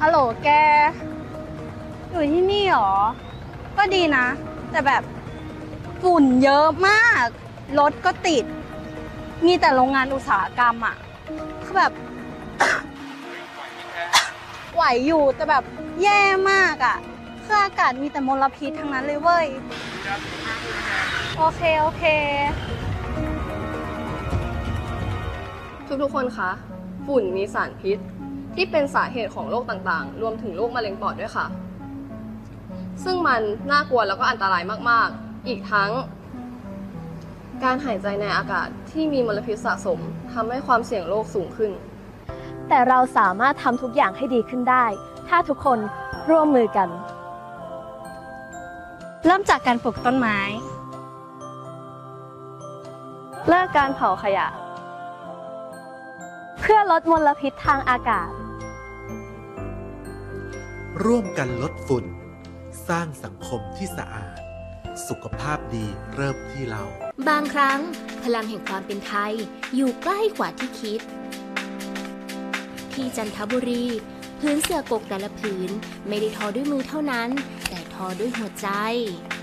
ฮัลโหลแกอยู่ที่นี่หรอก็ดีนะแต่แบบฝุ่นเยอะมากรถก็ติดมีแต่โรงงานอุตสาหกรรมอ่ะคือแบบ ไหวอยู่แต่แบบแย่มากอ่ะคืออากาศมีแต่มลพิษทั้งนั้นเลยเว้ยโอเคทุกๆคนคะฝุ่นมีสารพิษที่เป็นสาเหตุของโรคต่างๆรวมถึงโรคมะเร็งปอดด้วยค่ะซึ่งมันน่ากลัวแล้วก็อันตรายมากๆอีกทั้งการหายใจในอากาศที่มีมลพิษสะสมทำให้ความเสี่ยงโรคสูงขึ้นแต่เราสามารถทำทุกอย่างให้ดีขึ้นได้ถ้าทุกคนร่วมมือกันเริ่มจากการปลูกต้นไม้เลิกการเผาขยะเพื่อลดมลพิษทางอากาศร่วมกันลดฝุ่นสร้างสังคมที่สะอาดสุขภาพดีเริ่มที่เราบางครั้งพลังแห่งความเป็นไทยอยู่ใกล้กว่าที่คิดที่จันทบุรีพื้นเสื่อกกแต่ละผืนไม่ได้ทอด้วยมือเท่านั้นแต่ทอด้วยหัวใจ